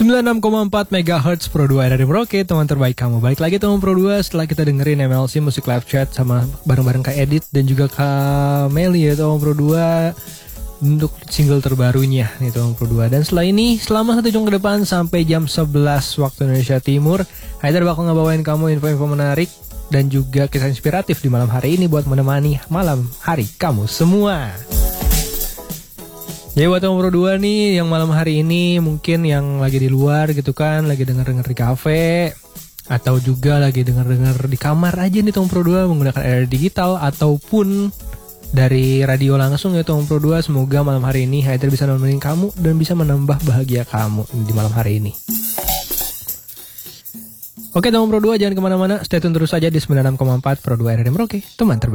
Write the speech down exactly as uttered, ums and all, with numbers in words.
sembilan puluh enam koma empat megahertz Pro dua R R Merauke, teman terbaik kamu. Balik lagi teman Pro dua setelah kita dengerin M L C Musik Live Chat sama bareng-bareng Kak Edit dan juga Kak Meli ya teman Pro dua untuk single terbarunya nih teman Pro dua. Dan setelah ini selama satu jam ke depan sampai jam sebelas waktu Indonesia Timur, Haidar bakal ngebawain kamu info-info menarik dan juga kisah inspiratif di malam hari ini buat menemani malam hari kamu semua. Ya buat teman Pro dua nih yang malam hari ini mungkin yang lagi di luar gitu kan, lagi denger-denger di kafe atau juga lagi denger-denger di kamar aja nih teman Pro dua menggunakan R R digital ataupun dari radio langsung ya teman Pro dua. Semoga malam hari ini Haidar bisa nemenin kamu dan bisa menambah bahagia kamu di malam hari ini. Oke teman Pro dua jangan kemana-mana, stay tune terus saja di sembilan puluh enam koma empat Pro dua R R Merauke, teman terbaik.